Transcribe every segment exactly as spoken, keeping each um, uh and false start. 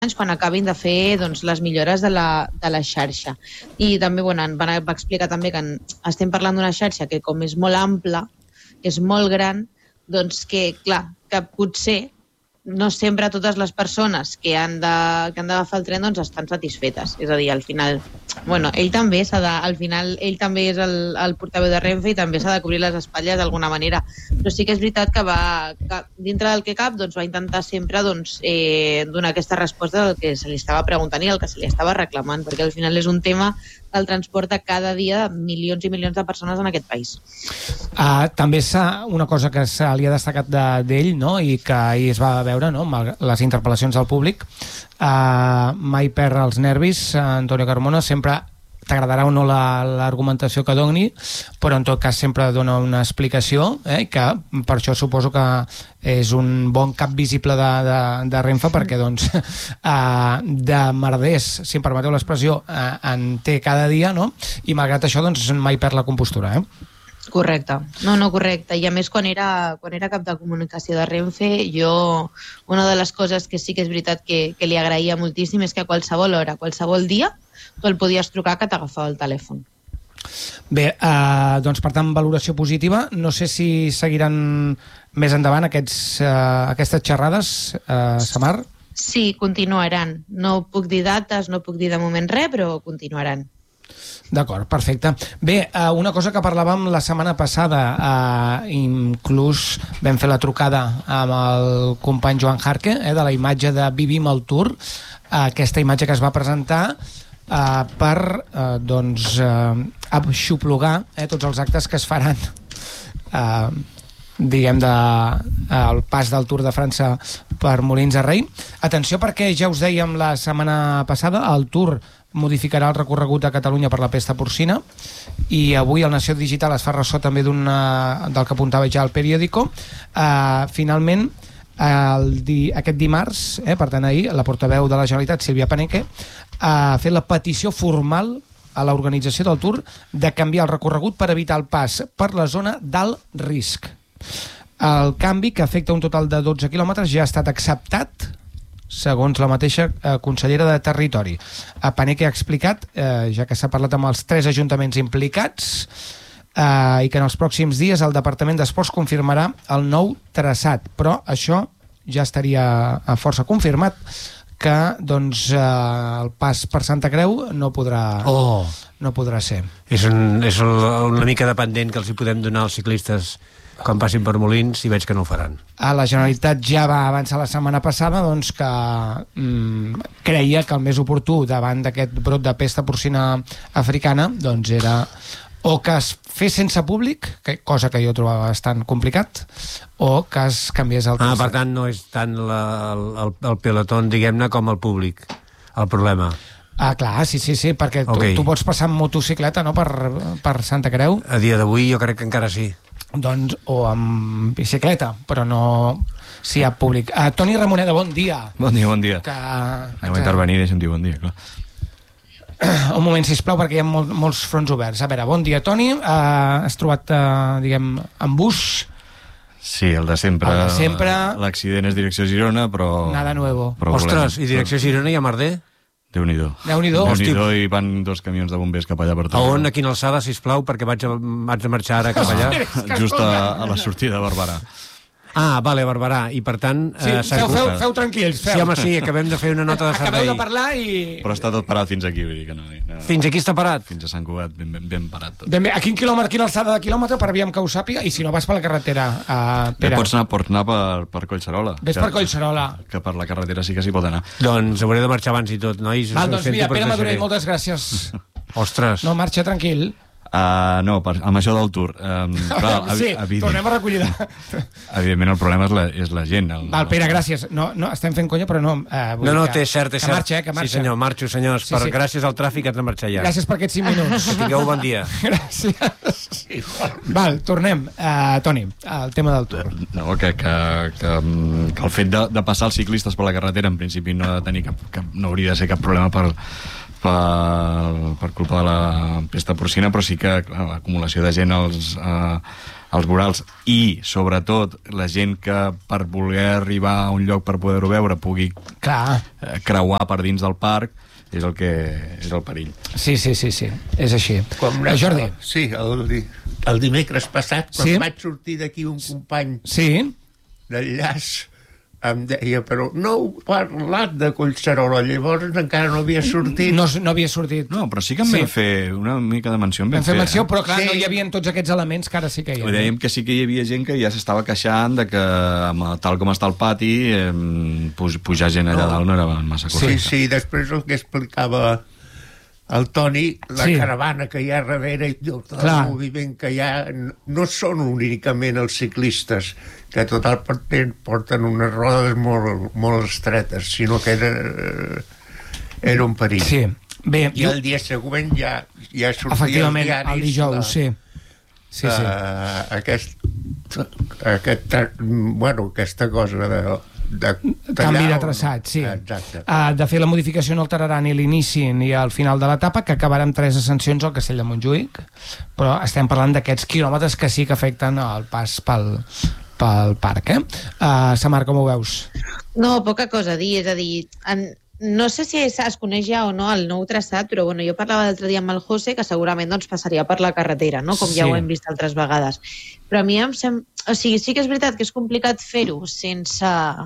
anys quan acabin de fer doncs, les millores de la, de la xarxa. I també bueno, van, va explicar també que en, estem parlant d'una xarxa que com és molt ampla, és molt gran, doncs que, clar, que potser no sempre totes les persones que han de, que han d'agafar el tren doncs estan satisfetes. És a dir, al final, bueno, ell també s'ha de, al final, ell també és el, el portaveu de Renfe i també s'ha de cobrir les espatlles d'alguna manera. Però sí que és veritat que va, que dintre del que cap, doncs va intentar sempre doncs, eh, donar aquesta resposta del que se li estava preguntant i el que se li estava reclamant, perquè al final és un tema el transport a cada dia de milions i milions de persones en aquest país. Uh, també s'ha, una cosa que se li ha destacat d'ell, de, no? I que ahir es va veure, no? Les interpel·lacions al públic, uh, mai perd els nervis, Antonio Carmona, sempre t'agradarà o no l'argumentació la, que doni, però en tot cas sempre dona una explicació, eh, que per això suposo que és un bon cap visible de, de, de Renfe, perquè doncs uh, de merders, si em permeteu l'expressió, uh, en té cada dia, no? I malgrat això doncs mai perd la compostura, eh? Correcte, no, no, correcte. I a més, quan era, quan era cap de comunicació de Renfe, jo, una de les coses que sí que és veritat que, que li agraïa moltíssim és que a qualsevol hora, qualsevol dia, tu el podies trucar que t'agafava el telèfon. Bé, eh, doncs per tant, valoració positiva. No sé si seguiran més endavant aquests, eh, aquestes xerrades, eh, Samar? Sí, continuaran. No puc dir dates, no puc dir de moment res, però continuaran. D'acord, perfecte. Bé, eh, una cosa que parlàvem la setmana passada, eh, inclús vam fer la trucada amb el company Joan Jarque, eh, de la imatge de Vivim el Tour, eh, aquesta imatge que es va presentar eh, per eh, doncs, eh, aixoplugar eh, tots els actes que es faran eh, diguem de, eh, el pas del Tour de França per Molins de Rei. Atenció, perquè ja us dèiem la setmana passada, el Tour modificarà el recorregut de Catalunya per la pesta porcina i avui el Nació Digital es fa ressò també d'una, del que apuntava ja el periòdico. Uh, finalment el di, aquest dimarts, eh, per tant ahir, la portaveu de la Generalitat, Sílvia Paneque, ha fet la petició formal a l'organització del Tour de canviar el recorregut per evitar el pas per la zona d'alt risc. El canvi, que afecta un total de dotze quilòmetres, ja ha estat acceptat segons la mateixa eh, consellera de Territori. A Paneque ha explicat, eh, ja que s'ha parlat amb els tres ajuntaments implicats, eh, i que en els pròxims dies el Departament d'Esports confirmarà el nou traçat, però això ja estaria a força confirmat, que doncs, eh, el pas per Santa Creu no podrà, oh. no podrà ser. És, un, és una mica dependent que els hi podem donar als ciclistes quan passin per Molins, i veig que no ho faran. A la Generalitat ja va avançar la setmana passada doncs, que mm, creia que el més oportú davant d'aquest brot de pesta porcina africana doncs era o que es fes sense públic, que, cosa que jo trobava bastant complicat, o que es canviés el traçat. Ah, per tant, no és tant la, el, el pelotón, diguem-ne, com el públic, el problema. Ah, clar, sí, sí, sí, perquè okay. tu, tu pots passar amb motocicleta, no?, per, per Santa Creu. A dia d'avui jo crec que encara sí. Doncs, o amb bicicleta, però no si hi ha públic. Uh, Toni Ramoneda, bon dia. Bon dia, bon dia. Que... Aneu a intervenir, deixa'm dir bon dia, clar. Un moment, sisplau, perquè hi ha mol, molts fronts oberts. A veure, bon dia, Toni. Uh, has trobat, uh, diguem, en bus? Sí, el de sempre. El de sempre. L'accident és direcció Girona, però... Nada nuevo. Però ostres, i direcció Girona i a Merder? Déu-n'hi-do. Déu-n'hi-do. Déu-n'hi-do, i van dos camions de bombers cap allà per tot. A on, a quina alçada, sisplau, perquè vaig a, vaig a marxar ara cap allà? Just a, a la sortida de Barberà. Ah, vale, Barberà. I per tant... Sí, eh, feu, feu, feu tranquils, feu. Sí, home, sí, acabem de fer una nota de servei. Acabeu de parlar i... Però està tot parat fins aquí, vull dir que no... no. Fins aquí està parat? Fins a Sant Cugat, ben, ben, ben parat tot. Ben bé, a quin quilòmetre, quina alçada de quilòmetre, per aviam que ho sàpiga, i si no vas per la carretera, uh, Pere? Bé, pots anar, pots anar per, per Collserola. Ves que, per Collserola. Que per la carretera sí que s'hi pot anar. Doncs hauré de marxar abans i tot, nois. Val, doncs mira, Pere Madurell, moltes gràcies. Ostres. No, marxa tranquil. Uh, no, per, amb això del Tour um, clar, sí, evident, tornem a recollir evidentment el problema és la, és la gent el, Val, Pere, gràcies, no, no, estem fent conya però no uh, no, no, té cert, té que cert marxa, eh, que marxa. Sí senyor, marxo senyors, sí, per, sí. Gràcies al tràfic haig de marxar ja. Gràcies per aquests cinc minuts. Que tingueu bon dia. Gràcies. Sí. Val, tornem, uh, Toni, al tema del Tour. No, que, que, que, que el fet de, de passar els ciclistes per la carretera en principi no ha de tenir cap, cap, no hauria de ser cap problema per per, per culpa de la pesta porcina, però sí que clar, l'acumulació de gent als, eh, els vorals, i sobretot la gent que per voler arribar a un lloc per poder-ho veure pugui Clar. eh, creuar per dins del parc, és el que és el perill. Sí, sí, sí, sí. És així. Com Eh, Jordi. Sí, el, di- el dimecres passat, quan Sí. vaig sortir d'aquí, un company Sí? d'enllaç em deia, però no heu parlat de Collserola, llavors encara no havia sortit. No, no havia sortit. No, però sí que en Sí. vam fer una mica de menció. En Vam fer menció, eh? però clar, Sí. no hi havia tots aquests elements que ara sí que hi ha. Ho dèiem que sí que hi havia gent que ja s'estava queixant de que, amb, tal com està el pati, eh, puj, pujar gent allà dalt no era massa Sí, correcte. sí, després el que explicava el Toni, la Sí. caravana que hi ha darrere i tot el Clar. moviment que hi ha, no són únicament els ciclistes, que total porten, porten unes rodes molt, molt estretes, sinó que era, era un perill. Sí. Bé, I el dia següent ja, ja sortia efectivament, als diaris el dijous, la- sí. Sí, sí. Uh, aquest, aquest, bueno, aquesta cosa de, de tallar Canvi de o- traçat, sí. Exacte. Uh, de fer la modificació no alteraran ni l'inici ni al final de l'etapa, que acabarà amb tres ascensions al Castell de Montjuïc, però estem parlant d'aquests quilòmetres que sí que afecten el pas pel, pel parc, eh? Uh, Samar, com ho veus? No, poca cosa a dir, és a dir, en, no sé si es, es coneix ja o no el nou traçat, però bueno, jo parlava l'altre dia amb el José, que segurament doncs, passaria per la carretera, no? Com ja Sí. ho hem vist altres vegades. Però a mi em sembla... O sigui, sí que és veritat que és complicat fer-ho sense,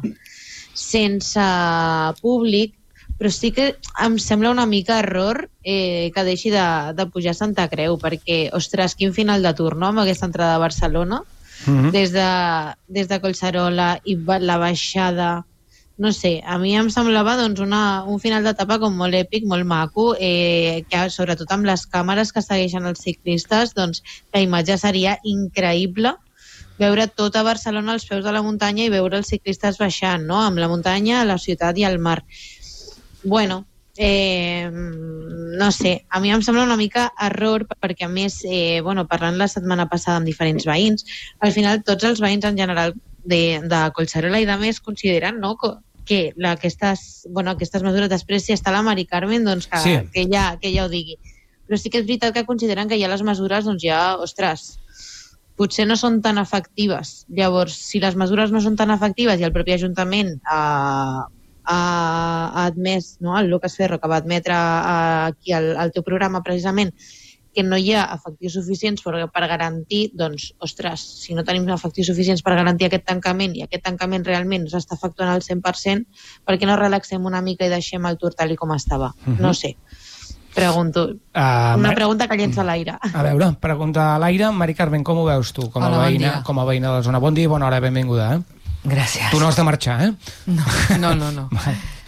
sense públic, però sí que em sembla una mica error eh, que deixi de, de pujar a Santa Creu, perquè, ostres, quin final de Tour, no?, amb aquesta entrada a Barcelona, Mm-hmm. des de, des de Collserola i ba- la baixada, no sé, a mi em semblava doncs, una, un final d'etapa com molt èpic, molt maco, eh, que sobretot amb les càmeres que segueixen els ciclistes, doncs la imatge seria increïble, veure tota Barcelona als peus de la muntanya i veure els ciclistes baixant, no?, amb la muntanya, la ciutat i el mar. Bueno, eh, no sé, a mi em sembla una mica error, perquè a més, eh, bueno, parlant la setmana passada amb diferents veïns, al final tots els veïns en general de, de Collserola i de més consideren, no?, que, que la, aquestes, bueno, aquestes mesures, després si està la Mari Carmen, doncs que, Sí. que, ja, que ja ho digui. Però sí que és veritat que consideren que ja les mesures, doncs ja, ostres, potser no són tan efectives. Llavors, si les mesures no són tan efectives i el propi Ajuntament ha, ha, ha admès, no?, el Lucas Ferro, que va admetre a, aquí al, al teu programa precisament, que no hi ha efectius suficients per, per garantir, doncs, ostres, si no tenim efectius suficients per garantir aquest tancament i aquest tancament realment no s'està efectuant al cent per cent, per què no relaxem una mica i deixem el Tour tal i com estava? Mhm. No sé. Pregunto. Uh, Una pregunta que llença a l'aire. A veure, pregunta a l'aire. Mari Carmen, com ho veus tu, com a, Hola, bon veïna, dia. com a veïna de la zona? Bon dia i bona hora, benvinguda. Eh? Gràcies. Tu no has de marxar, eh? No, no, no. no.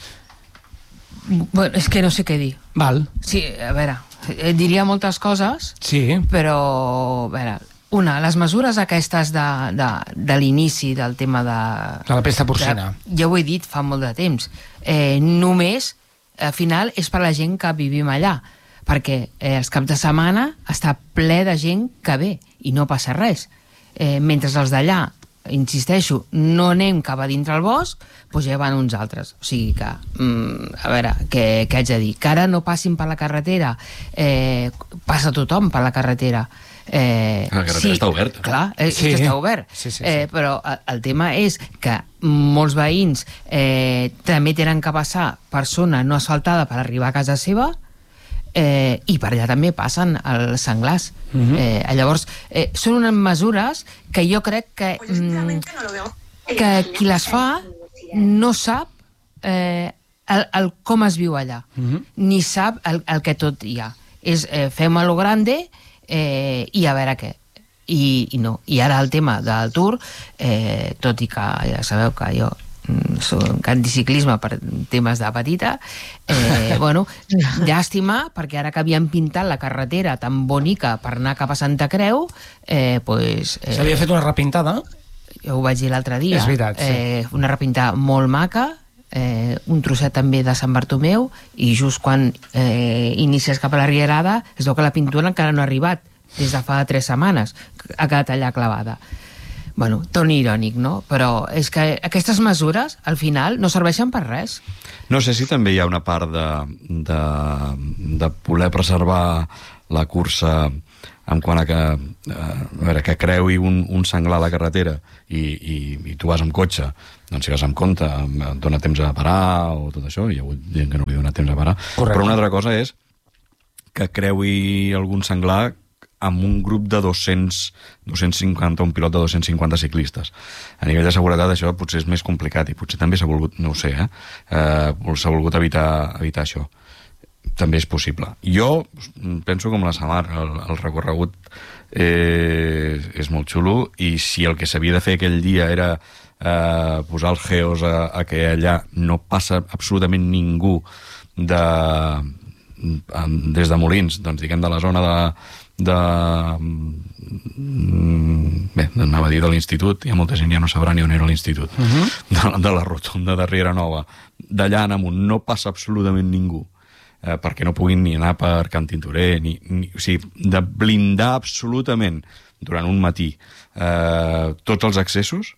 Bueno, és que no sé què dir. Val, Sí, a veure, eh, diria moltes coses, sí. però, a veure, una, les mesures aquestes de, de, de l'inici del tema de... De la pesta porcina. De, ja ho he dit fa molt de temps. Eh, només, al final, és per la gent que vivim allà, perquè eh, els caps de setmana està ple de gent que ve i no passa res. Eh, mentre els d'allà, insisteixo, no anem cap a dintre el bosc, doncs ja van uns altres. O sigui que, mm, a veure, què, què haig de dir? Que ara no passin per la carretera, eh, passa tothom per la carretera. Eh, La carretera està oberta. Clar, eh, Sí. sí. que està obert. Sí, sí, sí. Eh, però el, el tema és que molts veïns eh, també tenen que passar per zona no asfaltada per arribar a casa seva, eh, i per allà també passen els senglars. Mhm. eh, llavors, eh, són unes mesures que jo crec que, mm, que qui les fa no sap eh, el, el com es viu allà, Mhm. ni sap el, el que tot hi ha. És eh, fem a lo grande eh, i a veure què. I, i no. I ara el tema del Tour, eh, tot i que ja sabeu que jo mm, soc anticiclisme per temes de petita, eh, bueno, llàstima, perquè ara que havien pintat la carretera tan bonica per anar cap a Santa Creu, eh, pues, eh, S'havia fet una repintada. jo ho vaig dir l'altre dia, És veritat, sí. eh, una repintada molt maca, eh, un trosset també de Sant Bartomeu, i just quan eh, inicies cap a la Rierada es veu que la pintura encara no ha arribat, des de fa tres setmanes ha quedat allà clavada. bueno, ton irònic, no? Però és que aquestes mesures, al final, no serveixen per res. No sé si també hi ha una part de, de, de voler preservar la cursa en quant a que, eh, a veure, que creui un, un senglar a la carretera i, i, i tu vas amb cotxe, doncs si vas amb compte, et dona temps a parar o tot això, hi ha hagut gent que no li dona temps a parar. Correcte. Però una altra cosa és que creui algun senglar amb un grup de dos-cents, dos-cents cinquanta, un pilot de dos-cents cinquanta ciclistes. A nivell de seguretat això potser és més complicat i potser també s'ha volgut, no ho sé, eh? eh s'ha volgut evitar, evitar això. També és possible. Jo penso com la Samar, el, el recorregut eh, és molt xulo i si el que s'havia de fer aquell dia era eh, posar els geos a, a que allà no passa absolutament ningú de, des de Molins, doncs diguem de la zona de de... bé, anava a dir de l'institut, hi ha molta gent ja no sabrà ni on era l'institut, uh -huh. de, de la rotonda de Riera Nova, d'allà en amunt no passa absolutament ningú, eh, perquè no puguin ni anar per Can Tintorer, ni, ni, o sigui, de blindar absolutament durant un matí eh, tots els accessos,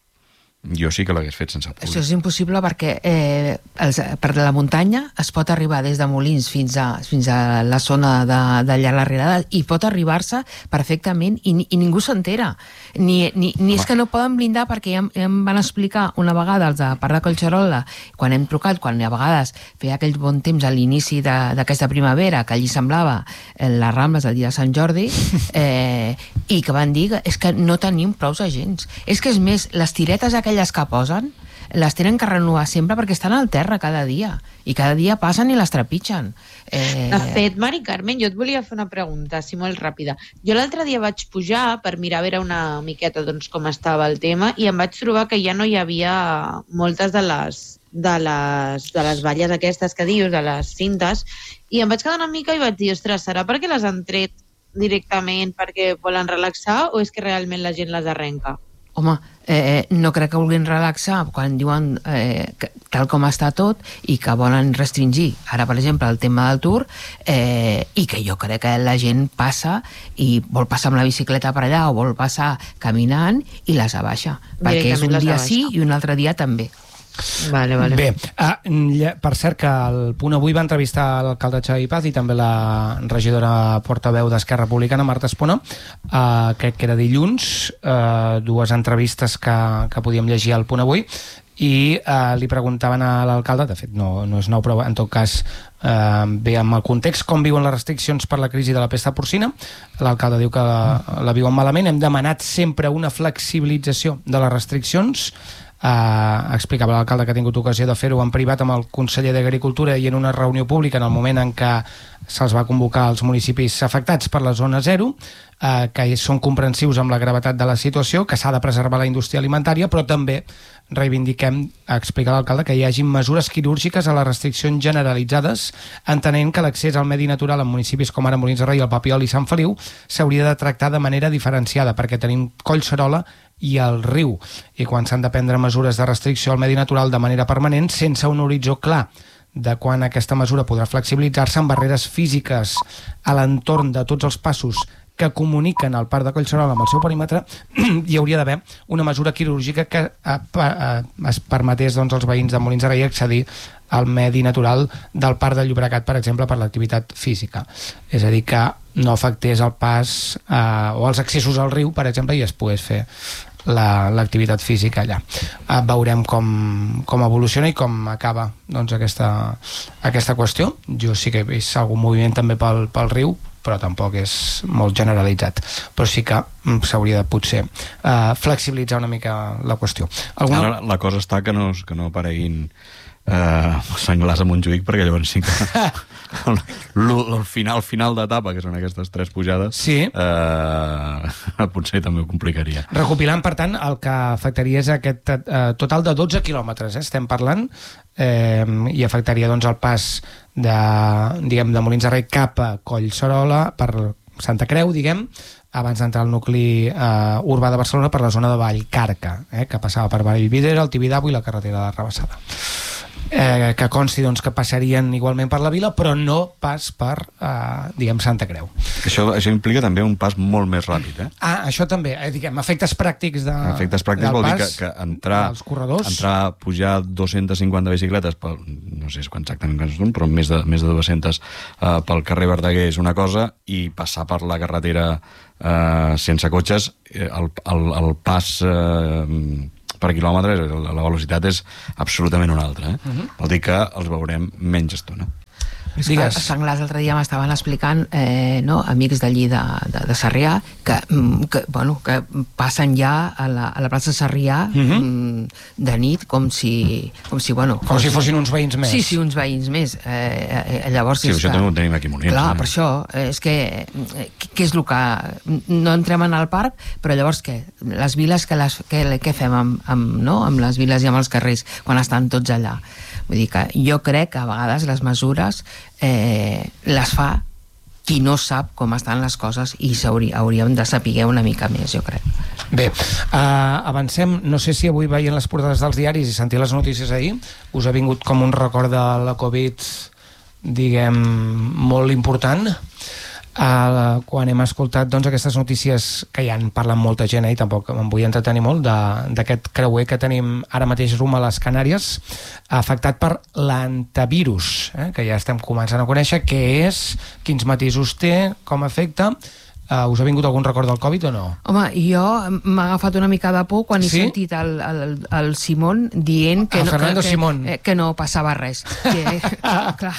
jo sí que l'hagués fet sense públic. Això és impossible perquè eh, els, per la muntanya es pot arribar des de Molins fins a, fins a la zona d'allà a la Rierada i pot arribar-se perfectament i, i ningú s'entera. Ni, ni, ni és que no poden blindar perquè ja, ja em van explicar una vegada els de Parc de Collserola, quan hem trucat, quan a vegades feia aquell bon temps a l'inici d'aquesta primavera, que allí semblava eh, les Rambles del dia de Sant Jordi, eh, i que van dir que és que no tenim prous agents. És que és més, les tiretes aquelles aquelles que posen, les tenen que renovar sempre perquè estan al terra cada dia i cada dia passen i les trepitgen. Eh... De fet, Mari Carmen, jo et volia fer una pregunta, si molt ràpida. Jo l'altre dia vaig pujar per mirar a veure una miqueta doncs, com estava el tema i em vaig trobar que ja no hi havia moltes de les, de les, de les valles aquestes que dius, de les cintes, i em vaig quedar una mica i vaig dir, ostres, serà perquè les han tret directament perquè volen relaxar o és que realment la gent les arrenca? Home, eh, no crec que vulguin relaxar quan diuen eh, que, tal com està tot i que volen restringir. Ara, per exemple, el tema del Tour, eh, i que jo crec que la gent passa i vol passar amb la bicicleta per allà o vol passar caminant i les abaixa. Perquè és un dia sí i un altre dia també. Vale, vale. Bé, ah, per cert que el Punt Avui va entrevistar l'alcalde Xavi Paz i també la regidora portaveu d'Esquerra Republicana, Marta Espona, eh, crec que era dilluns, eh, dues entrevistes que, que podíem llegir al Punt Avui, i eh, li preguntaven a l'alcalde, de fet no, no és nou, però en tot cas eh, bé amb el context, com viuen les restriccions per la crisi de la pesta porcina. L'alcalde diu que la, la viuen malament. Hem demanat sempre una flexibilització de les restriccions. Uh, explicava l'alcalde que ha tingut ocasió de fer-ho en privat amb el conseller d'Agricultura i en una reunió pública en el moment en què se'ls va convocar als municipis afectats per la zona zero, uh, que són comprensius amb la gravetat de la situació, que s'ha de preservar la indústria alimentària, però també reivindiquem, explica l'alcalde, que hi hagi mesures quirúrgiques a les restriccions generalitzades, entenent que l'accés al medi natural en municipis com ara Molins de Rei, el Papiol i Sant Feliu s'hauria de tractar de manera diferenciada, perquè tenim Collserola i el riu, i quan s'han de prendre mesures de restricció al medi natural de manera permanent sense un horitzó clar de quan aquesta mesura podrà flexibilitzar-se amb barreres físiques a l'entorn de tots els passos que comuniquen el Parc de Collserola amb el seu perímetre, hi hauria d'haver una mesura quirúrgica que eh, eh, es permetés doncs, als veïns de Molins de Rei accedir al medi natural del Parc de Llobregat, per exemple, per l'activitat física. És a dir, que no afectés el pas eh, o els accessos al riu, per exemple, i es pogués fer l'activitat física allà. Uh, veurem com, com evoluciona i com acaba doncs, aquesta, aquesta qüestió. Jo sí que he vist algun moviment també pel, pel riu, però tampoc és molt generalitzat. Però sí que s'hauria de potser uh, flexibilitzar una mica la qüestió. Alguna... Ara la cosa està que no, que no apareguin Uh, senglars a Montjuïc, perquè llavors sí que el, el final final d'etapa, que són aquestes tres pujades, sí. uh, potser també ho complicaria. Recopilant, per tant, el que afectaria és aquest uh, total de dotze quilòmetres, eh, estem parlant, eh, i afectaria doncs, el pas de, diguem, de Molins de Rei cap a Collserola per Santa Creu, diguem, abans d'entrar al nucli eh, urbà de Barcelona per la zona de Vallcarca, eh, que passava per Vallvidrera, el Tibidabo i la carretera de Rabassada. eh, que consti doncs, que passarien igualment per la vila, però no pas per, eh, diguem, Santa Creu. Això, això implica també un pas molt més ràpid, eh? Ah, això també, eh, diguem, efectes pràctics de, efectes pràctics vol dir que, que entrar, dels corredors. entrar, pujar dos-centes cinquanta bicicletes, pel, no sé exactament quants són, però més de, més de dues-centes uh, pel carrer Verdaguer és una cosa, i passar per la carretera uh, sense cotxes, el, el, el pas uh, per quilòmetre, la, la velocitat és absolutament una altra. Eh? Uh-huh. Vol dir que els veurem menys estona. És que els senglars l'altre dia m'estaven explicant eh, no, amics d'allí de, de, de Sarrià que, que, bueno, que passen ja a la, a la plaça Sarrià mm-hmm. de nit com si, com si, bueno, com si fossin uns veïns més. Sí, sí, uns veïns més. Eh, eh, llavors, sí, això que, també ho tenim aquí a Molins. Clar, eh? per això, eh, és que què és el que... No entrem en el parc, però llavors què? Les viles, que les, què, què fem amb, amb, no? amb les viles i amb els carrers quan estan tots allà? Vull dir que jo crec que a vegades les mesures eh, les fa qui no sap com estan les coses i hauríem de saber una mica més, jo crec. Bé, uh, avancem. No sé si avui veient les portades dels diaris i sentir les notícies ahir us ha vingut com un record de la Covid, diguem, molt important. Uh, quan hem escoltat doncs, aquestes notícies que ja en parlen molta gent eh, i tampoc em vull entretenir molt d'aquest creuer que tenim ara mateix rumb a les Canàries, afectat per l'antivirus, eh, que ja estem començant a conèixer què és, quins matisos té, com afecta. Uh, us ha vingut algun record del Covid o no? Home, jo m'ha agafat una mica de por quan sí? he sentit el, el, el Simón dient que, el no, que, Simón. que, que no passava res. Que, clar,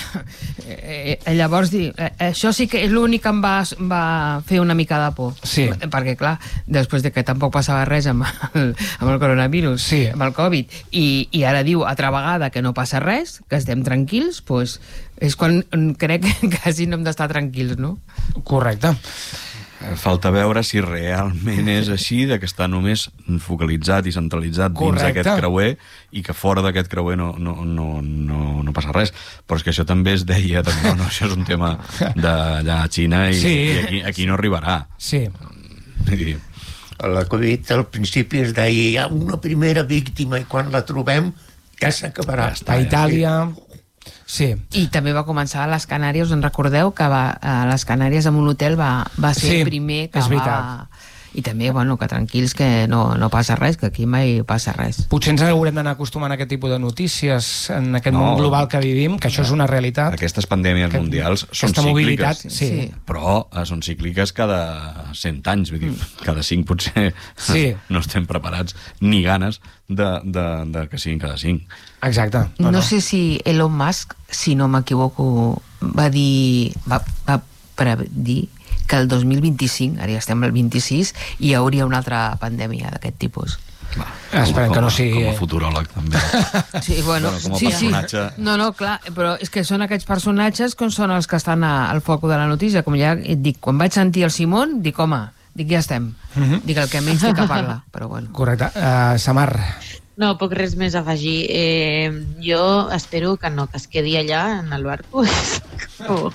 eh, llavors, eh, això sí que és l'únic que em va, va fer una mica de por. Sí. Perquè, clar, després de que tampoc passava res amb el, amb el coronavirus, sí. amb el Covid, i, i ara diu altra vegada que no passa res, que estem tranquils, doncs és quan crec que quasi no hem d'estar tranquils, no? Correcte. Falta veure si realment és així, de que està només focalitzat i centralitzat dins Correcte. d'aquest creuer i que fora d'aquest creuer no, no, no, no, no passa res. Però és que això també es deia, no, no, això és un tema d'allà a Xina i, sí. i aquí, aquí no arribarà. Sí. I... La Covid al principi es deia hi ha una primera víctima i quan la trobem ja s'acabarà. A Itàlia... Sí. I també va començar a les Canàries, us en recordeu que va, a les Canàries en un hotel va, va ser sí, el primer que és va... veritat. I també, bueno, que tranquils que no, no passa res, que aquí mai passa res. Potser ens haurem d'anar acostumant a aquest tipus de notícies en aquest no, món global que vivim, que això és una realitat. Aquestes pandèmies Aquest, mundials són cícliques, mobilitat, sí. sí. però eh, són cícliques cada cent anys, vull dir, cada cinc potser sí. no estem preparats ni ganes de, de, de que siguin cada cinc. Exacte. No, no sé si Elon Musk, si no m'equivoco, va dir, va, va predir que el dos mil vint-i-cinc, ara ja estem al vint-i-sis, hi hauria una altra pandèmia d'aquest tipus. Va, Esperem com, que no sigui... Com a futuròleg, també. Sí, bueno, bueno com a sí, personatge... sí. No, no, clar, però és que són aquests personatges que són els que estan a, al foc de la notícia. Com ja et dic, quan vaig sentir el Simón, dic, home, dic, ja estem. Uh-huh. Dic, el que menys té que parlar, però bueno. Correcte. Uh, Samar... No, poc res més a afegir. Eh, jo espero que no, que es quedi allà, en el barco. Oh.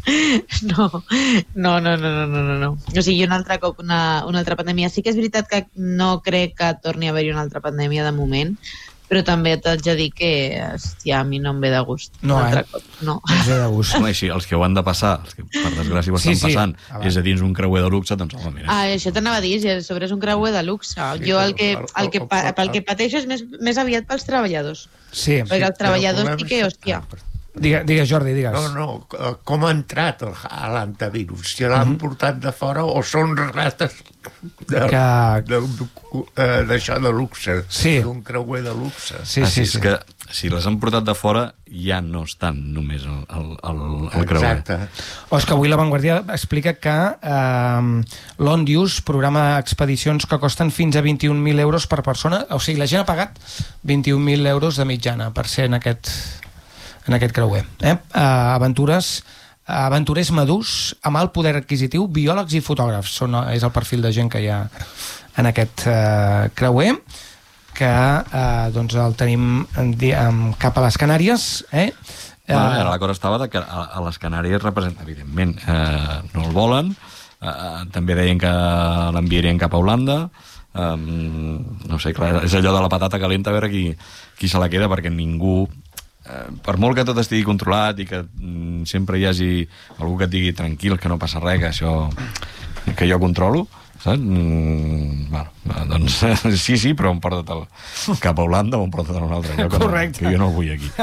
No, no, no, no, no, no, no. O sigui, un altre cop una, una altra pandèmia. Sí que és veritat que no crec que torni a haver-hi una altra pandèmia de moment, però també t'haig de dir que, hòstia, a mi no em ve de gust. No, un altre eh? cop. No. No em ve de gust. Home, així, els que ho han de passar, els que per desgràcia ho estan Sí, sí. passant, Ah, va. és a dins un creuer de luxe, doncs home, mira. Ah, això t'anava a dir, si a sobre és un creuer de luxe. Sí, Jo el que, però- el que, pa- pel que pateixo és més, més aviat pels treballadors. Sí. Perquè els treballadors Però el sí que, problema hòstia... és- Digues, digues, Jordi, digues. No, no, com ha entrat el, a l'antivirus? Si l'han Mhm. portat de fora o són rates de, Que- de, eh, d'això de luxe, Sí. d'un creuer de luxe. Sí, ah, sí, sí, sí. és que si les han portat de fora ja no estan només al, al, al, al creuer. Exacte. O és que avui La Vanguardia explica que eh, l'Ondius programa expedicions que costen fins a vint-i-un mil euros per persona. O sigui, la gent ha pagat vint-i-un mil euros de mitjana per ser en aquest, en aquest creuer. Eh? Uh, aventures, aventurers madurs amb alt poder adquisitiu, biòlegs i fotògrafs. Són, és el perfil de gent que hi ha en aquest uh, creuer, que uh, doncs el tenim en, en, cap a les Canàries. Eh? Bueno, ara l'acord estava de que a, a les Canàries representa, evidentment, eh, no el volen, eh, també deien que l'enviarien cap a Holanda, um, no sé, clar, és allò de la patata calenta, a veure qui, qui se la queda, perquè ningú eh, per molt que tot estigui controlat i que mm, sempre hi hagi algú que et digui tranquil, que no passa res, que això que jo controlo, saps? Mm, bueno, doncs sí, sí, però em porta't el, cap a Holanda o em porta't a un altre lloc, Correcte. que, no, que jo no el vull aquí.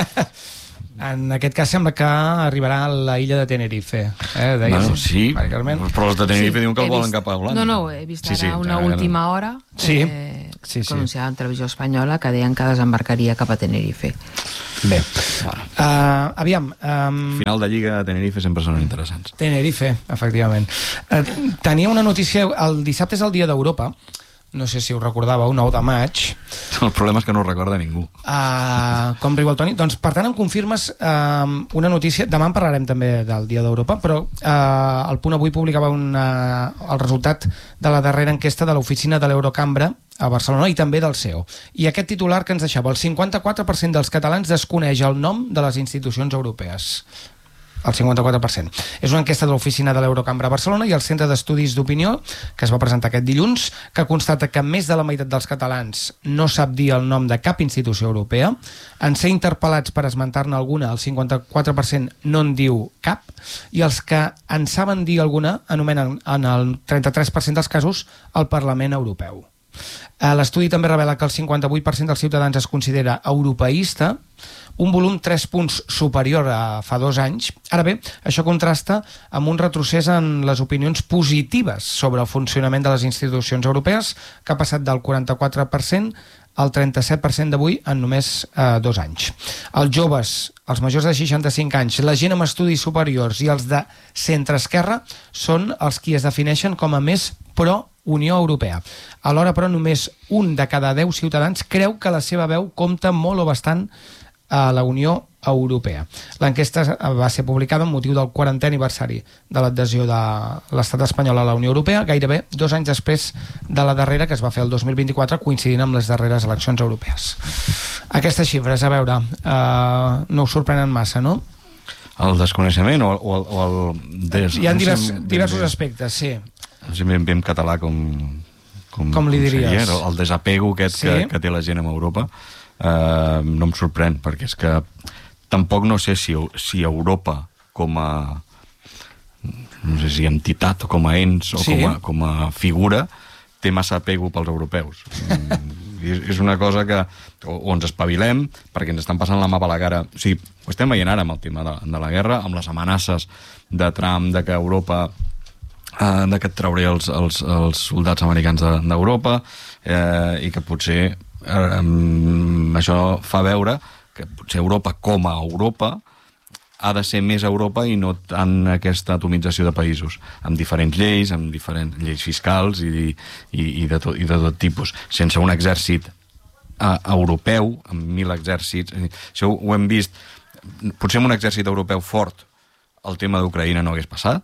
En aquest cas sembla que arribarà a la illa de Tenerife. Eh, deies, Bueno, sí, Carmen. però els de Tenerife Sí, diuen que he el volen vist- cap a Holanda. No, no, he vist ara Sí, sí, una ara- última hora Sí, eh, sí, sí. que anunciava en televisió espanyola que deien que desembarcaria cap a Tenerife. Bé. Uh, aviam... Um, Final de Lliga a Tenerife sempre són interessants. Tenerife, efectivament. Uh, tenia una notícia... El dissabte és el Dia d'Europa. No sé si ho recordàveu, nou de maig. El problema és que no ho recorda ningú. Uh, com riu el Toni. Doncs, per tant, em confirmes uh, una notícia. Demà en parlarem també del Dia d'Europa, però uh, el Punt Avui publicava una, el resultat de la darrera enquesta de l'oficina de l'Eurocambra a Barcelona i també del C E O. I aquest titular que ens deixava, el cinquanta-quatre per cent dels catalans desconeix el nom de les institucions europees. El cinquanta-quatre per cent. És una enquesta de l'oficina de l'Eurocambra a Barcelona i el Centre d'Estudis d'Opinió, que es va presentar aquest dilluns, que constata que més de la meitat dels catalans no sap dir el nom de cap institució europea. En ser interpel·lats per esmentar-ne alguna, el cinquanta-quatre per cent no en diu cap, i els que en saben dir alguna anomenen en el trenta-tres per cent dels casos el Parlament Europeu. L'estudi també revela que el cinquanta-vuit per cent dels ciutadans es considera europeista, un volum tres punts superior a fa dos anys. Ara bé, això contrasta amb un retrocés en les opinions positives sobre el funcionament de les institucions europees, que ha passat del quaranta-quatre per cent al trenta-set per cent d'avui en només eh, dos anys. Els joves, els majors de seixanta-cinc anys, la gent amb estudis superiors i els de centre-esquerra són els qui es defineixen com a més pro Unió Europea. Alhora, però, només un de cada deu ciutadans creu que la seva veu compta molt o bastant a la Unió Europea. L'enquesta va ser publicada amb motiu del quarantè aniversari de l'adhesió de l'estat espanyol a la Unió Europea, gairebé dos anys després de la darrera, que es va fer el dos mil vint-i-quatre, coincidint amb les darreres eleccions europees. Aquestes xifres, a veure, eh, no us sorprenen massa, no? El desconeixement o, o, o el... Des... Hi ha no sé divers, ben diversos bé- aspectes, sí. No sé ben bé en català com... Com, Com li diries? seria, el, el desapego aquest Sí. que, que té la gent amb Europa eh, no em sorprèn, perquè és que tampoc no sé si, si Europa com a no sé si entitat o com a ens o Sí. com, a, com a figura té massa apego pels europeus. Mm, és, és una cosa que o, o ens espavilem perquè ens estan passant la mà per la cara. O sigui, ho estem veient ara amb el tema de, de la guerra, amb les amenaces de Trump de que Europa Uh, de que et trauré els, els, els soldats americans d'Europa de, eh, i que potser eh, um, això fa veure que potser Europa com a Europa ha de ser més Europa i no tant aquesta atomització de països, amb diferents lleis, amb diferents lleis fiscals i, i, i, de, tot, i de tot tipus, sense un exèrcit uh, europeu, amb mil exèrcits. Això ho hem vist, potser amb un exèrcit europeu fort el tema d'Ucraïna no hagués passat,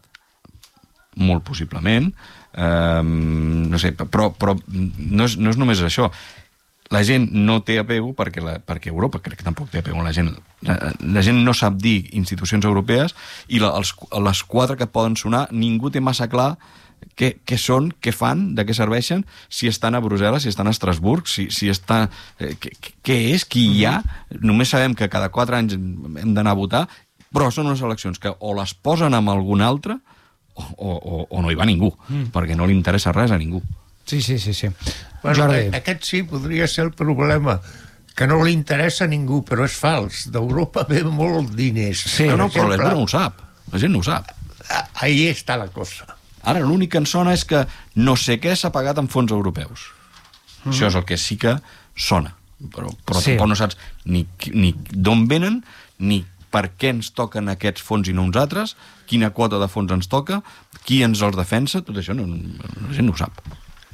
molt possiblement, eh, no sé, però, però no, és, no és només això. La gent no té apego perquè, la, perquè Europa crec que tampoc té apego. La gent, la, la gent no sap dir institucions europees i la, els, les quatre que poden sonar ningú té massa clar què, què són, què fan, de què serveixen, si estan a Brussel·les, si estan a Estrasburg, si, si està, eh, què, què és, qui hi ha. Només sabem que cada quatre anys hem d'anar a votar, però són unes eleccions que o les posen amb algun altre O, o, o no hi va ningú, mm. perquè no li interessa res a ningú. Sí, sí, sí, sí. Bueno, Jordi. aquest sí podria ser el problema, que no li interessa a ningú, però és fals. D'Europa ve molt diners. Sí, no, no, Per però la exemple, gent no ho sap. La gent no ho sap. Ahí està la cosa. Ara l'únic que en sona és que no sé què s'ha pagat amb fons europeus. Mm. Això és el que sí que sona. Però, però Sí. tampoc no saps ni, ni d'on venen, ni per què ens toquen aquests fons i no uns altres, quina quota de fons ens toca, qui ens els defensa, tot això no, la gent no ho sap.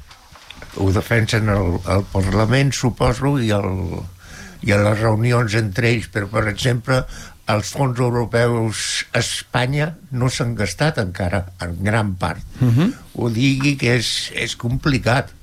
Ho defensen al, al Parlament, suposo, i, el, i a les reunions entre ells, però, per exemple, els fons europeus a Espanya no s'han gastat encara, en gran part. Mhm. Ho digui que és, és complicat.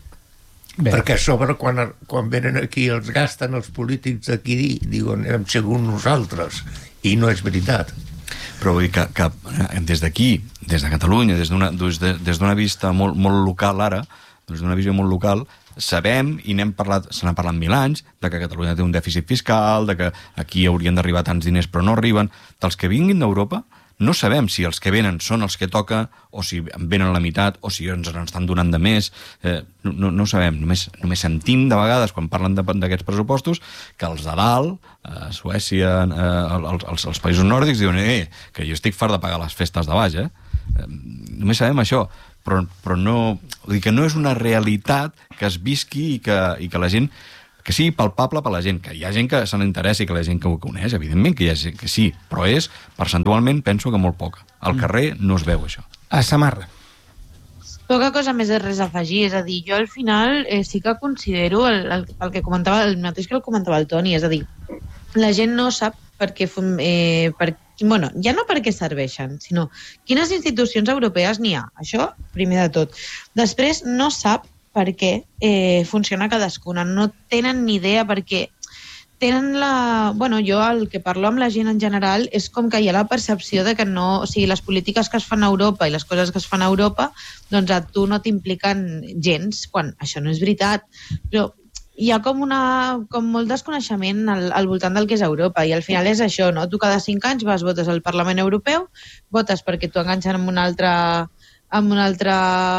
Bé. Perquè a sobre, quan, quan venen aquí, els gasten els polítics d'aquí, diuen, hem sigut nosaltres, i no és veritat. Però vull dir que, que des d'aquí, des de Catalunya, des d'una des de, des d'una vista molt, molt local ara, des d'una visió molt local, sabem, i n'hem parlat, se n'ha parlat mil anys, de que Catalunya té un dèficit fiscal, de que aquí haurien d'arribar tants diners però no arriben. Dels que vinguin d'Europa, no sabem si els que venen són els que toca, o si en venen la meitat, o si ens estan donant de més. Eh, no, no sabem. Només, només sentim, de vegades, quan parlen d'aquests pressupostos, que els de dalt, a Suècia, eh, els, els països nòrdics, diuen eh, que jo estic fart de pagar les festes de baix. Eh? Eh, només sabem això. Però, però no... Vull dir que no és una realitat que es visqui i que, i que la gent... que sigui palpable per la gent, que hi ha gent que se n'interessi, que la gent que ho coneix, evidentment que hi ha gent que sí, però és, percentualment, penso que molt poca. Al carrer no es veu això. A Samarra. Poca cosa més de res a afegir, és a dir, jo al final eh, sí que considero el, el, el que comentava, el mateix que el comentava el Toni, és a dir, la gent no sap per què, eh, per, bueno, ja no per què serveixen, sinó quines institucions europees n'hi ha, això primer de tot. Després no sap perquè eh, funciona cadascuna. No tenen ni idea perquè tenen la... Bueno, jo el que parlo amb la gent en general és com que hi ha la percepció de que no... O sigui, les polítiques que es fan a Europa i les coses que es fan a Europa, doncs a tu no t'impliquen gens, quan això no és veritat. Però hi ha com, una, com molt desconeixement al, al voltant del que és Europa i al final és això, no? Tu cada cinc anys vas, votes al Parlament Europeu, votes perquè t'ho enganxen amb un altre... amb un altre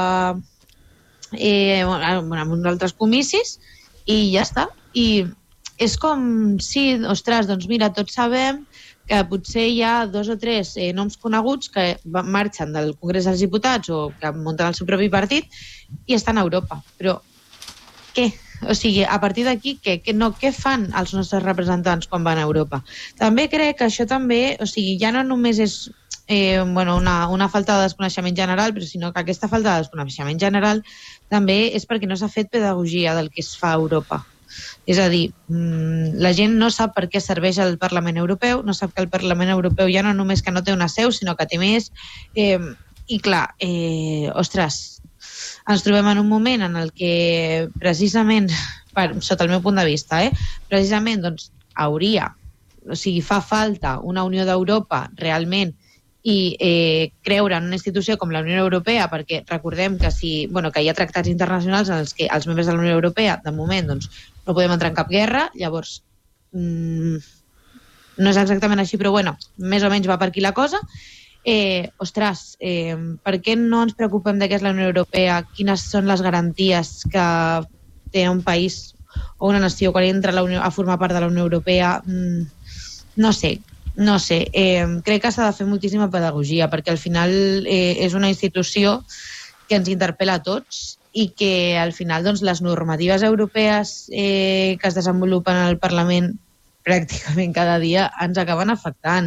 Eh, bueno, amb uns altres comicis i ja està. I és com si, ostres, doncs mira, tots sabem que potser hi ha dos o tres eh, noms coneguts que marxen del Congrés dels Diputats o que munten el seu propi partit i estan a Europa. Però què? O sigui, a partir d'aquí, què, què, no, què fan els nostres representants quan van a Europa? També crec que això també, o sigui, ja no només és eh, bueno, una, una falta de desconeixement general, però sinó que aquesta falta de desconeixement general també és perquè no s'ha fet pedagogia del que es fa a Europa. És a dir, la gent no sap per què serveix el Parlament Europeu, no sap que el Parlament Europeu ja no només que no té una seu, sinó que té més. Eh, I clar, eh, ostres, ens trobem en un moment en el que precisament, per, sota el meu punt de vista, eh, precisament doncs, hauria, o sigui, fa falta una Unió d'Europa realment i eh, creure en una institució com la Unió Europea, perquè recordem que, si, bueno, que hi ha tractats internacionals en els que els membres de la Unió Europea, de moment, doncs, no podem entrar en cap guerra, llavors mmm, no és exactament així, però bueno, més o menys va per aquí la cosa. Eh, ostres, eh, per què no ens preocupem de què és la Unió Europea, quines són les garanties que té un país o una nació quan entra a, la Unió, a formar part de la Unió Europea? Mm, no sé, No sé, eh, crec que s'ha de fer moltíssima pedagogia perquè al final eh, és una institució que ens interpel·la a tots i que al final doncs, les normatives europees eh, que es desenvolupen al Parlament pràcticament cada dia ens acaben afectant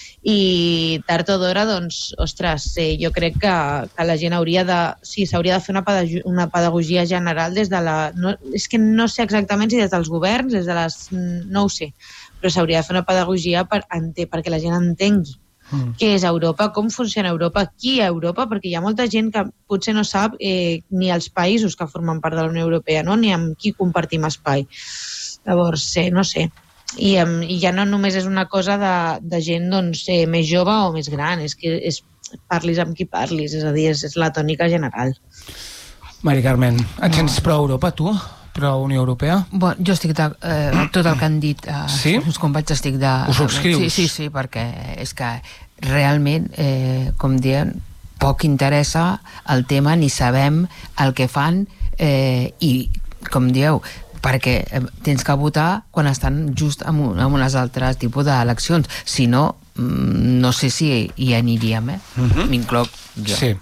i tard o d'hora, doncs, ostres, eh, jo crec que, que la gent hauria de... Sí, s'hauria de fer una pedagogia, una pedagogia general des de la... No, és que no sé exactament si des dels governs, des de les... No ho sé, però s'hauria de fer una pedagogia per, perquè la gent entengui mm. què és Europa, com funciona Europa, qui és Europa, perquè hi ha molta gent que potser no sap eh, ni els països que formen part de la Unió Europea, no? Ni amb qui compartim espai. Llavors, eh, no sé, I, um, i ja no només és una cosa de, de gent doncs, eh, més jove o més gran, és que és, parlis amb qui parlis, és a dir, és, és la tònica general. Mari Carmen, et sents pro Europa, tu? Pro Unió Europea? Bueno, jo estic de, eh, tot el que han dit eh, sí? els companys estic de... Ho subscrius? Sí, sí, sí, perquè és que realment, eh, com diem, poc interessa el tema ni sabem el que fan eh, i, com dieu, perquè tens que votar quan estan just en, un, en unes altres tipus d'eleccions. Si no, no sé si hi aniríem, eh? Mm-hmm. M'incloc jo. Sí.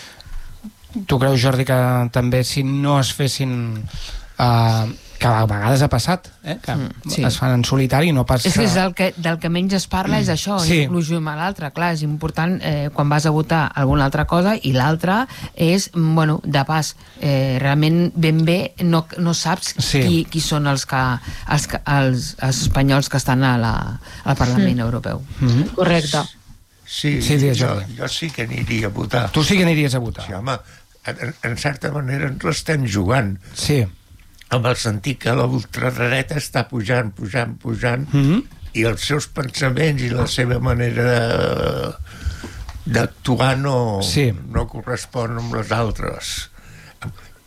Tu creus, Jordi, que també si no es fessin... Uh, que a vegades ha passat, eh? Que mm, sí. es fan en solitari i no passa... És que és del que, del que menys es parla és això, sí. inclusió amb l'altre. Clar, és important eh, quan vas a votar alguna altra cosa i l'altra és, bueno, de pas, eh, realment ben bé no, no saps sí. qui, qui són els, que, els, els, els espanyols que estan a la, al Parlament mm. Europeu. Mm-hmm. Correcte. Sí, sí jo, jo sí que aniria a votar. Tu sí que aniries a votar. Sí, home, en, en certa manera ens l'estem jugant. Sí. Amb el sentit que l'ultradreta està pujant, pujant, pujant, mm-hmm. i els seus pensaments i la seva manera d'actuar no, sí. no correspon amb les altres.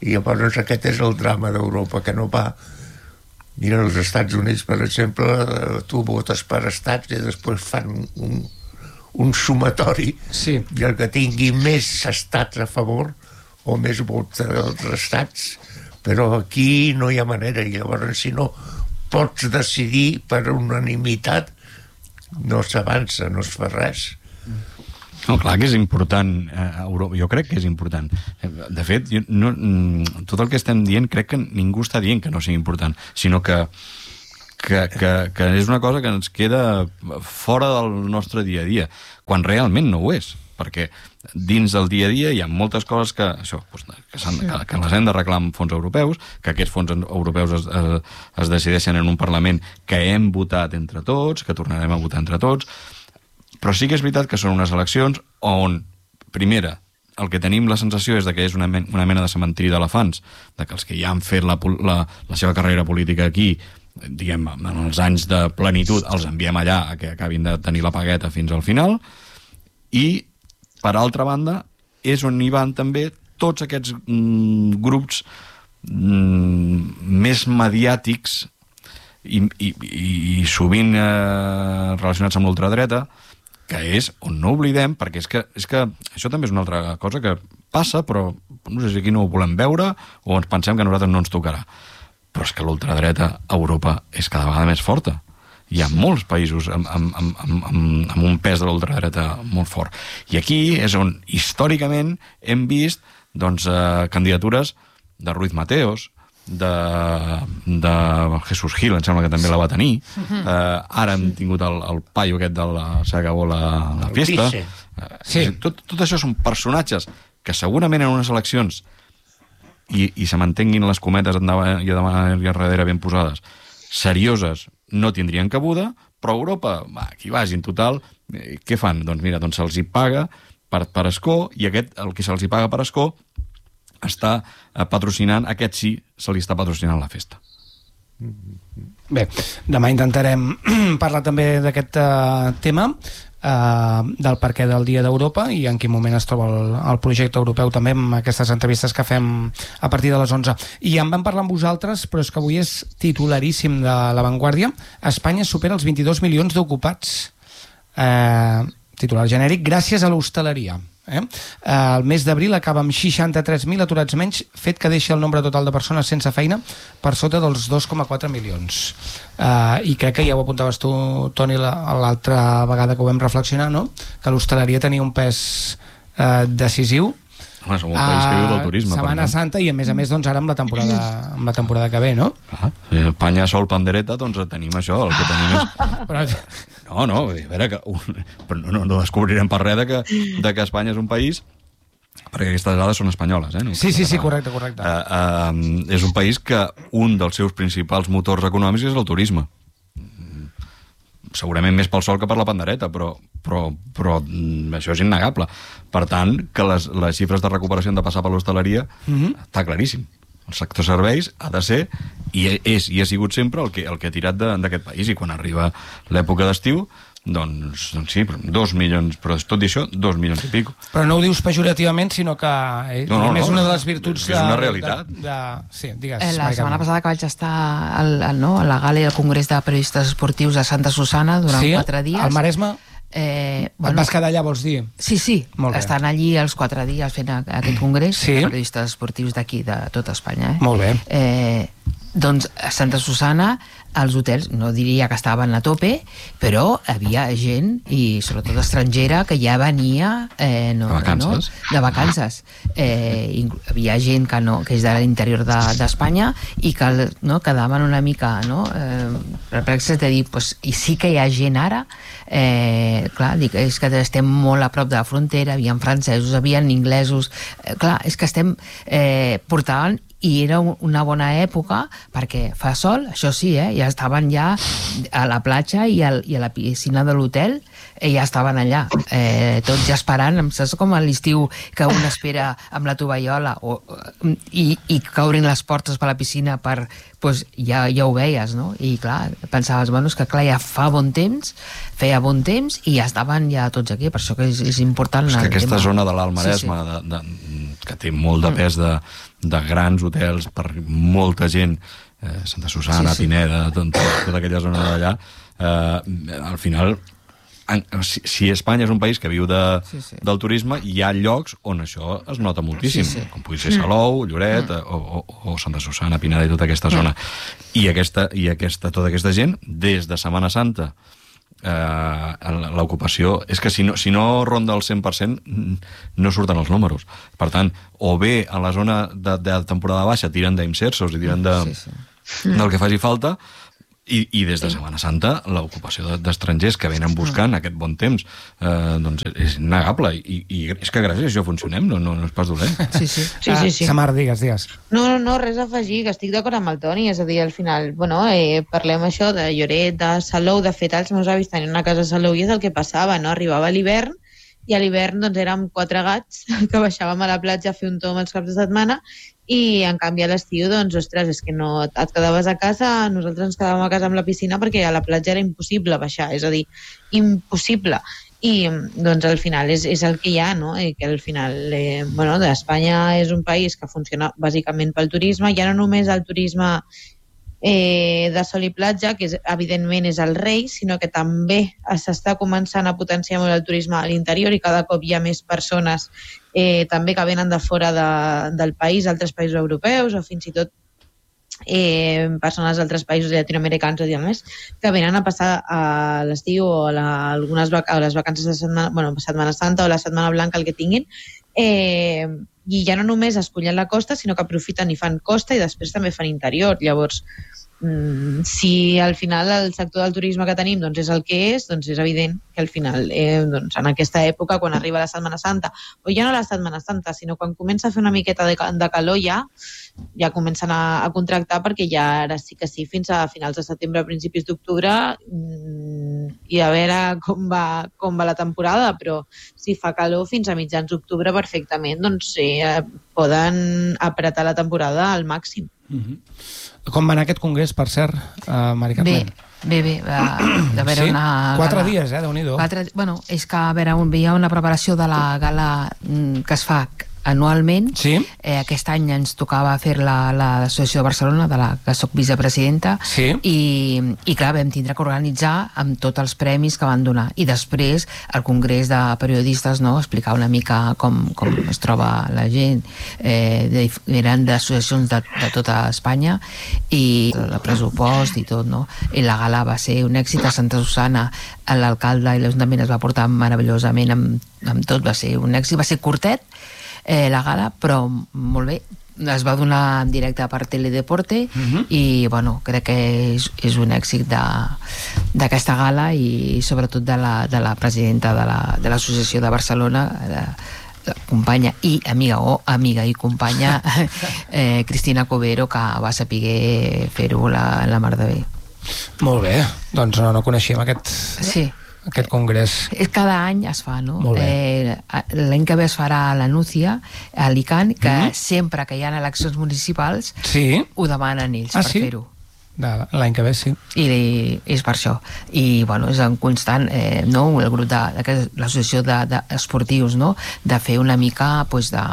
I llavors aquest és el drama d'Europa, que no va. Mira, als Estats Units, per exemple, tu votes per estats i després fan un, un, un sumatori, sí. I el que tingui més estats a favor o més vots dels estats, però aquí no hi ha manera, i llavors si no pots decidir per unanimitat no s'avança, no es fa res. No, clar que és important, eh, Europa, jo crec que és important. De fet, jo no, tot el que estem dient crec que ningú està dient que no sigui important, sinó que, que, que, que és una cosa que ens queda fora del nostre dia a dia, quan realment no ho és, perquè dins del dia a dia hi ha moltes coses que, això, doncs, que, que, que les hem d'arreglar amb fons europeus, que aquests fons europeus es, es, es decideixen en un Parlament que hem votat entre tots, que tornarem a votar entre tots. Però sí que és veritat que són unes eleccions on, primera, el que tenim la sensació és de que és una, men una mena de cementiri d'elefants, de que els que ja han fet la, la, la seva carrera política aquí, diguem, en els anys de plenitud, els enviem allà a que acabin de tenir la pagueta fins al final, i, per altra banda, és on hi van també tots aquests mm, grups mm, més mediàtics i, i, i sovint eh, relacionats amb l'ultradreta, que és on no oblidem, perquè és que, és que això també és una altra cosa que passa, però no sé si aquí no ho volem veure o ens pensem que a nosaltres no ens tocarà. Però és que l'ultradreta a Europa és cada vegada més forta. Hi ha molts països amb, amb, amb, amb, amb un pes de l'ultradreta molt fort. I aquí és on històricament hem vist doncs, eh, candidatures de Ruiz Mateos, de, de Jesús Gil, em sembla que també la va tenir. Uh-huh. eh, ara hem tingut el, el paio aquest de la Se acabó la, la fiesta. Eh, sí. tot, tot això són personatges que segurament en unes eleccions i, i se mantenguin les cometes endavant i davant i darrere ben posades, serioses, no tindrien cabuda, però Europa, va, aquí vagin total, eh, què fan? Doncs mira, doncs se'ls hi paga per, per escó, i aquest, el que se'ls hi paga per escó, està patrocinant, aquest sí, se li està patrocinant la festa. Bé, demà intentarem parlar també d'aquest uh, tema, uh, del perquè del Dia d'Europa i en quin moment es troba el, el projecte europeu, també amb aquestes entrevistes que fem a partir de les onze. I en vam parlar amb vosaltres, però és que avui és titularíssim de La Vanguardia. Espanya supera els vint-i-dos milions d'ocupats. Uh, titular genèric, gràcies a l'hostaleria. Eh? El mes d'abril acaba amb seixanta-tres mil aturats menys, fet que deixa el nombre total de persones sense feina per sota dels dos coma quatre milions. Uh, I crec que ja ho apuntaves tu, Toni, l'altra vegada que ho vam reflexionar, no? Que l'hostaleria tenia un pes uh, decisiu. Home, som un país que viu del turisme. Setmana Santa i a més a més doncs, ara amb la temporada, amb la temporada que ve, no? Ah, si Espanya sol pandereta, doncs tenim això, el que tenim és... Però... No, no, a veure, que un... però no, no descobrirem per res de que, de que Espanya és un país, perquè aquestes dades són espanyoles, eh? No? Sí, sí, sí, correcte, correcte. Uh, uh, és un país que un dels seus principals motors econòmics és el turisme. Segurament més pel sol que per la pandereta, però, però, però això és innegable. Per tant, que les, les xifres de recuperació han de passar per l'hostaleria, mm-hmm. està claríssim. El sector serveis ha de ser, i és i ha sigut sempre el que, el que ha tirat d'aquest país, i quan arriba l'època d'estiu, doncs, doncs sí, dos milions, però tot i això, dos milions i pico. Però no ho dius pejorativament, sinó que eh, no, no, és no, una de les virtuts... És una realitat. De, de, de, sí, digues. Eh, la setmana passada que vaig estar al, al, no, a la gala i al Congrés de Periodistes Esportius a Santa Susana durant sí, quatre dies. Al Maresme? Eh, bueno, et vas quedar allà, vols dir? Sí, sí, estan allí els quatre dies fent aquest congrés sí. de periodistes esportius d'aquí, de tota Espanya. Eh? Molt bé. Eh, doncs a Santa Susana els hotels, no diria que estaven a tope, però havia gent, i sobretot estrangera, que ja venia eh, no, de vacances, no? de vacances. Eh, havia gent que, no, que és de l'interior d'Espanya de, i que no, quedaven una mica no, eh, perplexes de dir, pues, i sí que hi ha gent ara, eh, clar, dic, és que estem molt a prop de la frontera, havien francesos, havien inglesos, eh, clar, és que estem eh, portant, i era una bona època perquè fa sol, això sí, eh? ja estaven ja a la platja i, al, i a la piscina de l'hotel, eh, ja estaven allà, eh, tots ja esperant, saps com a l'estiu que un espera amb la tovallola o, i, i que obrin les portes per la piscina per, pues, ja, ja ho veies, no? I clar, pensaves, bueno, és que clar, ja fa bon temps, feia bon temps i ja estaven ja tots aquí, per això que és, és important. És que aquesta tema. Zona de l'Alt Maresme, sí, sí. de, de, que té molt de pes de, de grans hotels per molta gent, eh, Santa Susana, sí, sí. Pineda, tot, tota aquella zona d'allà, eh, al final... En, si, si Espanya és un país que viu de, sí, sí. del turisme, hi ha llocs on això es nota moltíssim, sí, sí. com pugui ser Salou, Lloret, mm. o, o, o Santa Susana, Pineda i tota aquesta zona. Mm. I, aquesta, i aquesta, tota aquesta gent, des de Setmana Santa, eh, l'ocupació és que si no, si no ronda el cent per cent no surten els números. Per tant, o bé a la zona de, de temporada baixa tiren d'imsersos i tiren de, sí, sí. del que faci falta, I, i des de Setmana Santa l'ocupació d'estrangers que venen buscant aquest bon temps eh, doncs és innegable i, i és que gràcies a això funcionem, no, no, no és pas dolent. Sí, sí. sí, sí, sí. Samar, digues, digues. No, no, no, res a afegir, que estic d'acord amb el Toni, és a dir, al final, bueno, eh, parlem això de Lloret, de Salou, de fet, els meus avis tenien una casa a Salou i és el que passava, no? Arribava l'hivern i a l'hivern doncs érem quatre gats que baixàvem a la platja a fer un tom els caps de setmana i en canvi a l'estiu, doncs, ostres, és que no et quedaves a casa, nosaltres ens quedàvem a casa amb la piscina perquè a la platja era impossible baixar, és a dir, impossible. I, doncs, al final és, és el que hi ha, no? I que al final, eh, bueno, Espanya és un país que funciona bàsicament pel turisme, ja no només el turisme eh, de sol i platja, que és, evidentment és el rei, sinó que també s'està començant a potenciar molt el turisme a l'interior i cada cop hi ha més persones eh, també que venen de fora de, del país, altres països europeus o fins i tot eh, persones d'altres països llatinoamericans o més, que venen a passar a l'estiu o a, la, algunes vac a les vacances de setmana, bueno, Setmana Santa o la Setmana Blanca, el que tinguin, eh, i ja no només escullen la costa, sinó que aprofiten i fan costa i després també fan interior. Llavors, mm, si al final el sector del turisme que tenim doncs és el que és, doncs és evident que al final, eh, doncs en aquesta època, quan arriba la Setmana Santa, o ja no la Setmana Santa, sinó quan comença a fer una miqueta de, de calor ja, ja comencen a, a contractar perquè ja ara sí que sí, fins a finals de setembre, a principis d'octubre, mm, i a veure com va, com va la temporada, però si fa calor fins a mitjans d'octubre perfectament, doncs sí, eh, poden apretar la temporada al màxim. Mm-hmm. Com va anar aquest congrés, per cert, uh, Mari Carmen? Bé, bé, bé. Va, de veure sí? una Quatre gala. dies, eh? Déu-n'hi-do. Quatre, bueno, és que, a veure, un, hi ha una preparació de la gala que es fa anualment. Sí. Eh, aquest any ens tocava fer la, l'Associació de Barcelona, de la que soc vicepresidenta, sí. i, i clar, vam tindre que organitzar amb tots els premis que van donar. I després el congrés de periodistes, no?, explicar una mica com, com es troba la gent, eh, de, eren d'associacions de, de tota Espanya, i el pressupost i tot, no? I la gala va ser un èxit a Santa Susana, l'alcalde i l'Ajuntament es va portar meravellosament amb, amb tot, va ser un èxit, va ser curtet, Eh, la gala, però molt bé, es va donar en directe per Teledeporte, uh-huh. i bueno, crec que és, és un èxit d'aquesta gala i sobretot de la, de la presidenta de l'Associació la, de, de Barcelona, de, de companya i amiga o amiga i companya eh, Cristina Covero, que va saber fer-ho la, la mar de bé. Molt bé, doncs no, no coneixíem aquest... Sí. Aquest congrés. Cada any es fa, no? Molt bé. Eh, l'any que ve es farà a la Núcia, a Alicant, que mm. sempre que hi ha eleccions municipals sí. ho demanen ells ah, per sí? fer-ho. L'any que ve, sí. I és per això. I, bueno, és en constant, eh, no?, el grup de, de l'associació d'esportius, de, no?, de fer una mica, pues, de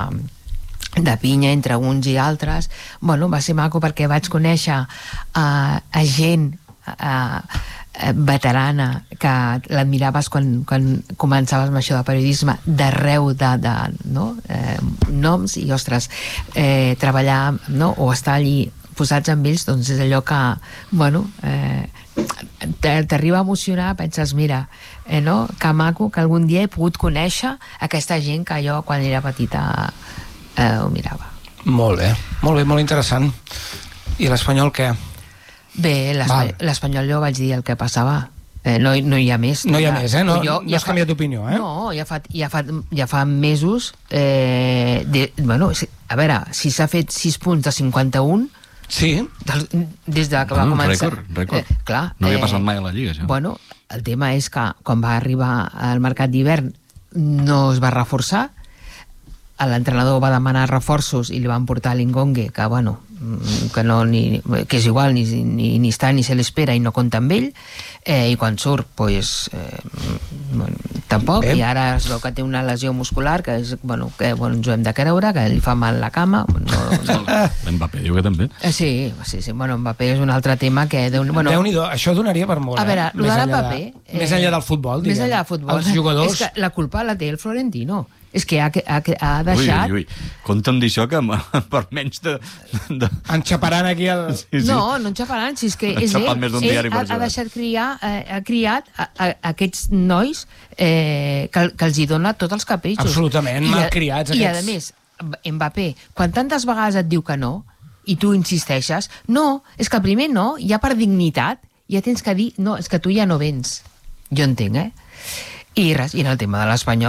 de pinya entre uns i altres. Bueno, va ser maco perquè vaig conèixer a, a gent a, veterana que l'admiraves quan, quan començaves amb això de periodisme d'arreu de, de no? eh, noms i, ostres, eh, treballar, no?, o estar allí posats amb ells, doncs és allò que, bueno, eh, t'arriba a emocionar, penses, mira, eh, no?, que maco que algun dia he pogut conèixer aquesta gent que jo quan era petita eh, ho mirava. Molt bé, molt bé, molt interessant. I l'Espanyol què? Bé, l'Espanyol jo vaig dir el que passava. Eh, no, no hi ha més. No hi ha ja, més, eh? No, jo, no ja has canviat d'opinió, eh? No, ja fa, ja fa, ja fa mesos... Eh, de, bueno, a veure, si s'ha fet sis punts de cinquanta-un... Sí. Del, des de que bueno, va començar... Rècord, rècord. Eh, clar, no havia eh, passat mai a la Lliga, això. Bueno, el tema és que quan va arribar al mercat d'hivern no es va reforçar, l'entrenador va demanar reforços i li van portar l'Ingongue, que, bueno, que, no, ni, que és igual, ni, ni, ni està ni se l'espera i no compta amb ell, eh, i quan surt, pues, eh, bueno, tampoc, Bé. I ara es veu que té una lesió muscular que, és, bueno, que bueno, ens ho hem de creure, que li fa mal la cama. No, no. L'Mbappé diu que també. Eh, sí, sí, sí, bueno, Mbappé és un altre tema que... Bueno, Déu-n'hi-do, això donaria per molt. A veure, eh? Més, enllà Mbappé, de, eh, més enllà del futbol, diguem. Més enllà del futbol. Els jugadors... És que la culpa la té el Florentino. És que ha, ha, ha deixat... Ui, ui, ui. Compta'm dir això que per menys de... de... Enxaparan aquí el... Sí, sí. No, no enxaparan, si és que és ell, més d'un ell diari per ha, ha deixat criar, eh, ha criat a, a, a aquests nois eh, que, que els hi dona tots els capritxos. Absolutament, I, malcriats I, aquests. a més, Mbappé, quan tantes vegades et diu que no, i tu insisteixes, no, és que primer no, ja per dignitat, ja tens que dir, no, és que tu ja no vens. Jo entenc, eh? I res, i en el tema de l'Espanyol,